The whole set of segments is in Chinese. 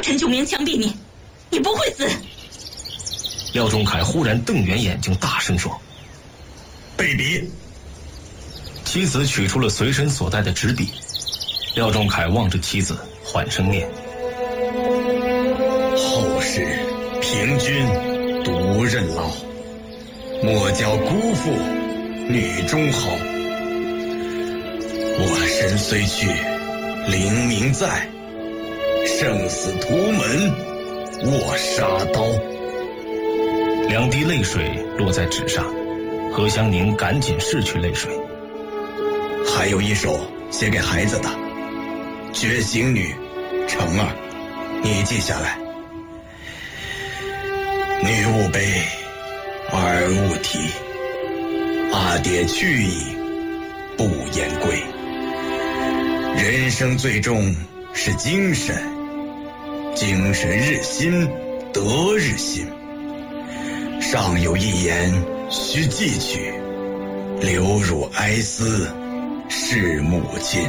陈九明枪毙你，你不会死。 廖仲恺忽然瞪圆眼睛，大声说： 备笔。 妻子取出了随身所带的纸笔，廖仲恺望着妻子，缓声念： 后世凭君独任劳，莫教辜负女中豪。我身虽去，灵明在，生死图门握杀刀。 2滴泪水落在纸上，何香凝赶紧拭去泪水。 还有一首写给孩子的，觉醒女程儿，你记下来。女勿悲，儿勿啼，阿爹去矣，不言归。人生最重是精神，精神日新，得日新。上有一言须记取，流乳哀思是母亲。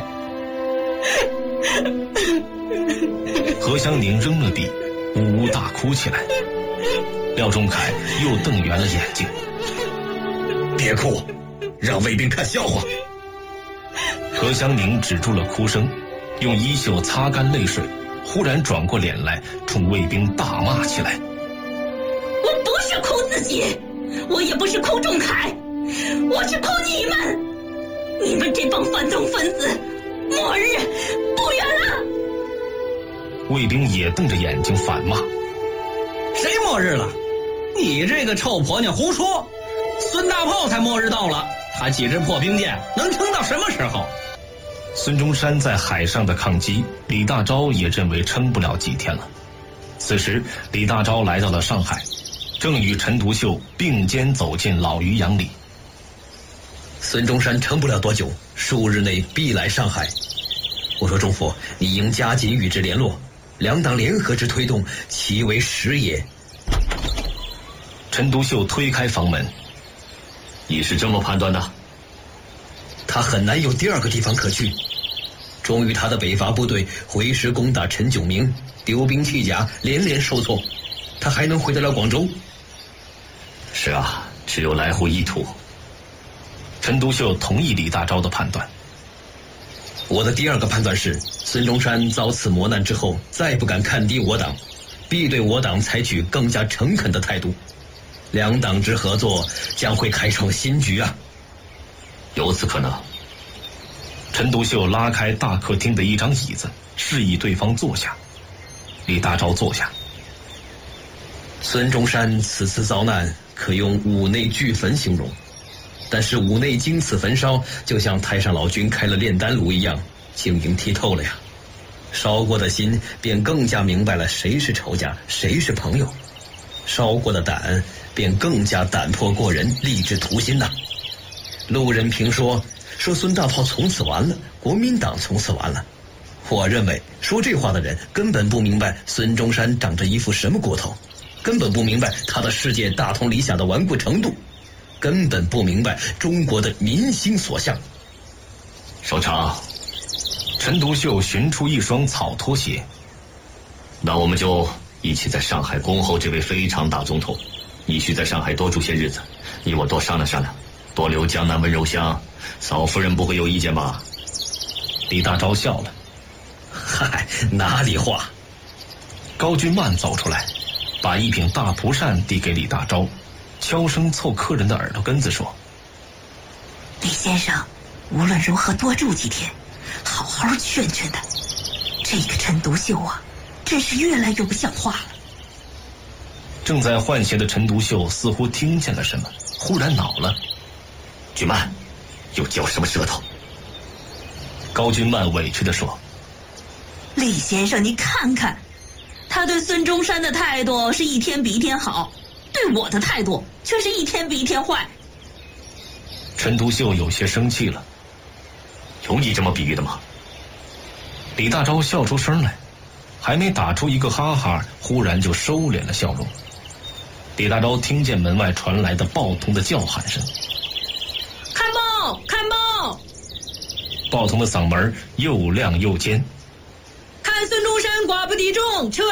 何香凝扔了笔，呜呜大哭起来。廖仲恺又瞪圆了眼睛： 别哭，让卫兵看笑话。 何香凝止住了哭声，用衣袖擦干泪水，忽然转过脸来，冲卫兵大骂起来： 我不是哭自己，我也不是哭仲恺，我是哭你们！你们这帮反动分子，末日不远了！ 卫兵也瞪着眼睛反骂： 谁末日了？你这个臭婆娘胡说！孙大炮才末日到了，他几支破兵舰能撑到什么时候？ 孙中山在海上的抗击，李大钊也认为撑不了几天了。此时李大钊来到了上海，正与陈独秀并肩走进老渔阳里。 孙中山撑不了多久，数日内必来上海。我说仲父，你应加紧与之联络，两党联合之推动，其为实也。 陈独秀推开房门： 你是这么判断的？他很难有第二个地方可去。终于他的北伐部队回师攻打陈炯明，丢兵弃甲，连连受挫，他还能回得了广州？ 是啊，只有来回一途。 陈独秀同意李大钊的判断。 我的第二个判断是，孙中山遭此磨难之后，再不敢看低我党，必对我党采取更加诚恳的态度。两党之合作将会开创新局啊！ 有此可能。 陈独秀拉开大客厅的一张椅子，示意对方坐下。李大钊坐下。 孙中山此次遭难，可用五内俱焚形容。但是五内经此焚烧，就像太上老君开了炼丹炉一样，晶莹剔透了呀。烧过的心便更加明白了谁是仇家，谁是朋友。烧过的胆便更加胆魄过人，立志图心呐。路人评说孙大炮从此完了，国民党从此完了。我认为说这话的人根本不明白孙中山长着一副什么骨头，根本不明白他的世界大同理想的顽固程度，根本不明白中国的民心所向。 首长， 陈独秀寻出一双草拖鞋。 那我们就一起在上海恭候这位非常大总统。你需在上海多住些日子，你我多商量商量，多留江南温柔乡，嫂夫人不会有意见吧？ 李大钊笑了： 嗨，哪里话。 高君曼走出来，把一柄大蒲扇递给李大钊，悄声凑客人的耳朵根子说： 李先生，无论如何多住几天，好好劝劝他。这个陈独秀啊，真是越来越不像话了。 正在换鞋的陈独秀似乎听见了什么，忽然恼了： 君曼，又嚼什么舌头？ 高君曼委屈地说： 李先生，你看看，他对孙中山的态度是一天比一天好，对我的态度却是一天比一天坏。 陈独秀有些生气了： 有你这么比喻的吗？ 李大钊笑出声来，还没打出一个哈哈，忽然就收敛了笑容。李大钊听见门外传来的报童的叫喊声： 看报，看报！ 报童的嗓门又亮又尖： 看孙中山寡不敌众，撤